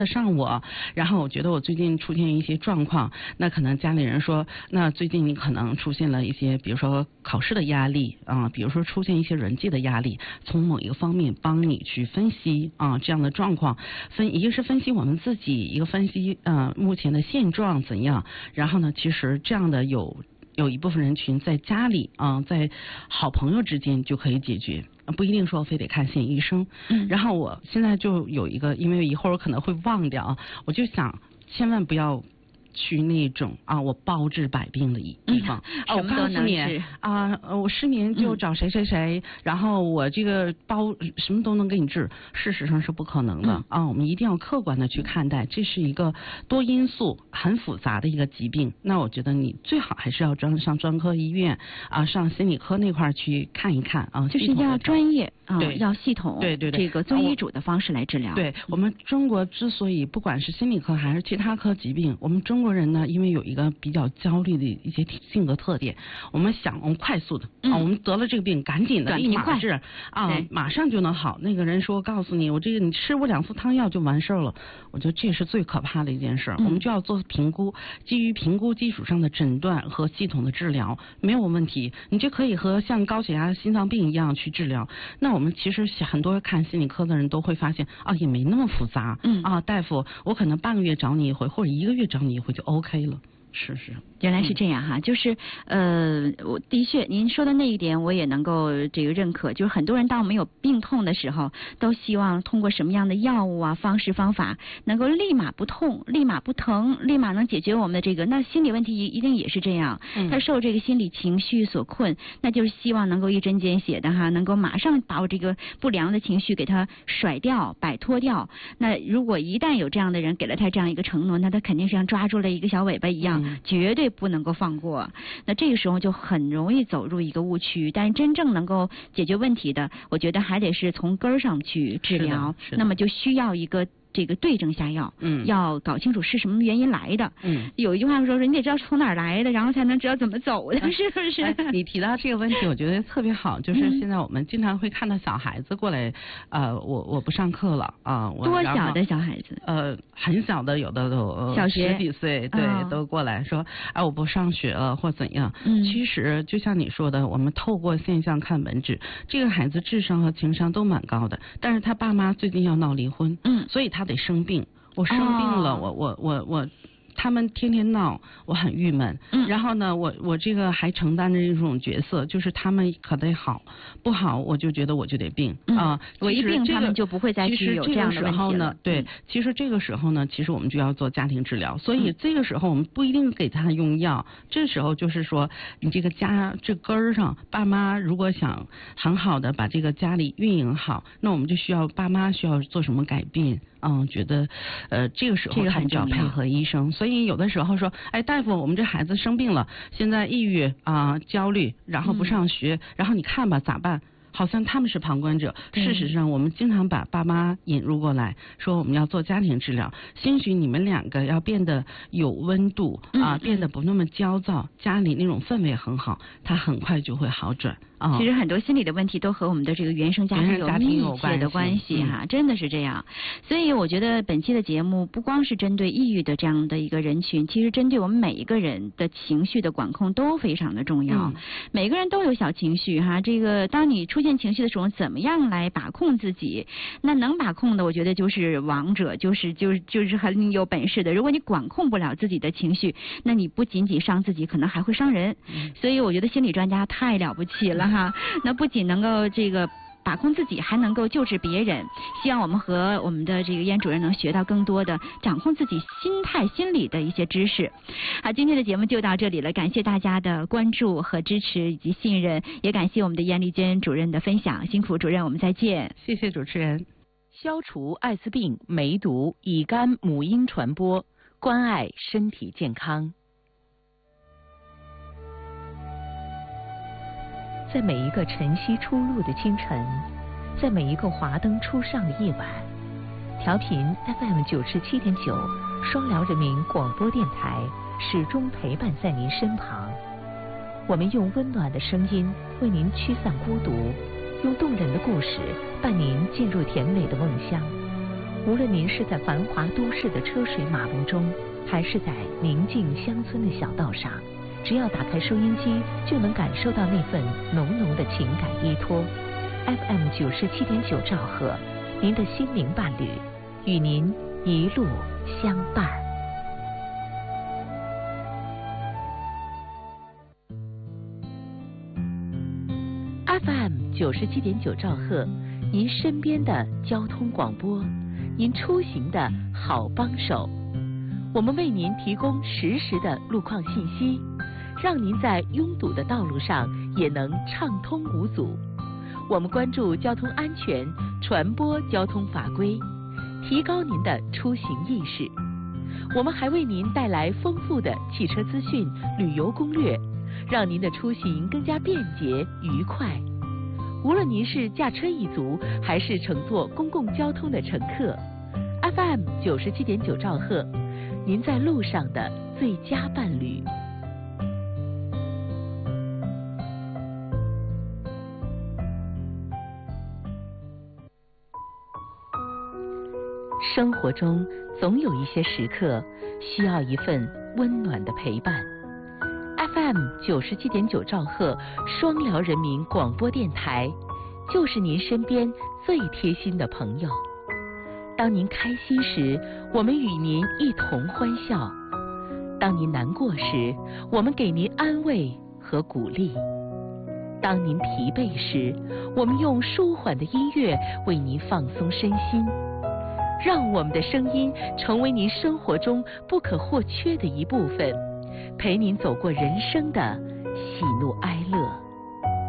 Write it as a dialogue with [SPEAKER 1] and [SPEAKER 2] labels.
[SPEAKER 1] 上我，然后我觉得我最近出现一些状况，那可能家里人说，那最近你可能出现了一些，比如说考试的压力啊，比如说出现一些人际的压力，从某一个方面帮你去分析啊这样的状况，一个是分析我们自己，一个分析目前的现状怎样，然后呢，其实这样的有一部分人群在家里在好朋友之间就可以解决。不一定说非得看心理医生，然后我现在就有一个，因为一会儿我可能会忘掉，我就想千万不要去那种我包治百病的地方，
[SPEAKER 2] 我告诉你
[SPEAKER 1] 我失眠就找谁谁谁，然后我这个什么都能给你治，事实上是不可能的我们一定要客观的去看待，这是一个多因素很复杂的一个疾病。那我觉得你最好还是要上专科医院上心理科那块去看一看
[SPEAKER 2] 就是要专业
[SPEAKER 1] 对，
[SPEAKER 2] 要系统，
[SPEAKER 1] 对，
[SPEAKER 2] 这个遵医嘱的方式来治疗。
[SPEAKER 1] 对，我们中国之所以不管是心理科还是其他科疾病，我们中国人呢，因为有一个比较焦虑的一些性格特点，我们快速的我们得了这个病赶紧的立马治马上就能好。那个人说告诉你，我这个你吃过2副汤药就完事了，我觉得这是最可怕的一件事。我们就要做评估，基于评估基础上的诊断和系统的治疗没有问题，你就可以和像高血压、心脏病一样去治疗。那我们其实很多看心理科的人都会发现也没那么复杂大夫，我可能半个月找你一回或者1个月找你一回就 OK 了。是，
[SPEAKER 2] 原来是这样哈，就是我的确您说的那一点我也能够这个认可，就是很多人当我们有病痛的时候，都希望通过什么样的药物方式方法能够立马不痛、立马不疼、立马能解决我们的这个。那心理问题一定也是这样，他受这个心理情绪所困，那就是希望能够一针见血的能够马上把我这个不良的情绪给他甩掉、摆脱掉。那如果一旦有这样的人给了他这样一个承诺，那他肯定是像抓住了一个小尾巴一样。绝对不能够放过，那这个时候就很容易走入一个误区。但是真正能够解决问题的，我觉得还得是从根儿上去治疗，那么就需要一个这个对症下药，要搞清楚是什么原因来的。有一句话说你得知道从哪儿来的，然后才能知道怎么走的，是不是？
[SPEAKER 1] 你提到这个问题，我觉得特别好，就是现在我们经常会看到小孩子过来，我不上课了
[SPEAKER 2] 多小的小孩子？
[SPEAKER 1] 很小的，有的都
[SPEAKER 2] 小学
[SPEAKER 1] 10几岁，对，都过来说我不上学了或怎样。其实就像你说的，我们透过现象看本质，这个孩子智商和情商都蛮高的，但是他爸妈最近要闹离婚，所以他得生病。我生病了，我他们天天闹，我很郁闷。然后呢，我这个还承担着一种角色，就是他们可得好，不好我就觉得我就得病
[SPEAKER 2] 我一病他们就不会再去有这样的问题了。
[SPEAKER 1] 对，其实这个时候呢，其实我们就要做家庭治疗，所以这个时候我们不一定给他用药，这时候就是说你这个这根儿上，爸妈如果想很好的把这个家里运营好，那我们就需要爸妈需要做什么改变。觉得这个时候他们就要配合医生，所以有的时候说，大夫，我们这孩子生病了，现在抑郁焦虑，然后不上学，然后你看吧咋办？好像他们是旁观者，事实上我们经常把爸妈引入过来，说我们要做家庭治疗，兴许你们2个要变得有温度变得不那么焦躁，家里那种氛围很好，他很快就会好转。
[SPEAKER 2] 其实很多心理的问题都和我们的这个原生家庭有密切的关系真的是这样。所以我觉得本期的节目不光是针对抑郁的这样的一个人群，其实针对我们每一个人的情绪的管控都非常的重要。每个人都有小情绪这个当你出现情绪的时候，怎么样来把控自己？那能把控的，我觉得就是王者，就是很有本事的。如果你管控不了自己的情绪，那你不仅仅伤自己，可能还会伤人。所以我觉得心理专家太了不起了那不仅能够这个把控自己，还能够救治别人。希望我们和我们的这个燕主任能学到更多的掌控自己心态心理的一些知识。好，今天的节目就到这里了，感谢大家的关注和支持以及信任，也感谢我们的燕丽娟主任的分享，辛苦主任，我们再见。
[SPEAKER 1] 谢谢主持人。
[SPEAKER 3] 消除艾滋病、梅毒、乙肝母婴传播，关爱身体健康。在每一个晨曦初露的清晨，在每一个华灯初上的夜晚，调频 FM 97.9双辽人民广播电台始终陪伴在您身旁。我们用温暖的声音为您驱散孤独，用动人的故事伴您进入甜美的梦乡。 无论您是在繁华都市的车水马龙中，还是在宁静乡村的小道上，只要打开收音机，就能感受到那份浓浓的情感依托。FM 97.9兆赫，您的心灵伴侣，与您一路相伴。FM 97.9兆赫，您身边的交通广播，您出行的好帮手。我们为您提供实时的路况信息，让您在拥堵的道路上也能畅通无阻。我们关注交通安全，传播交通法规，提高您的出行意识。我们还为您带来丰富的汽车资讯、旅游攻略，让您的出行更加便捷愉快。无论您是驾车一族，还是乘坐公共交通的乘客， FM 97.9兆赫，您在路上的最佳伴侣。生活中总有一些时刻需要一份温暖的陪伴。FM 97.9兆赫双辽人民广播电台，就是您身边最贴心的朋友。当您开心时，我们与您一同欢笑；当您难过时，我们给您安慰和鼓励；当您疲惫时，我们用舒缓的音乐为您放松身心。让我们的声音成为您生活中不可或缺的一部分，陪您走过人生的喜怒哀乐。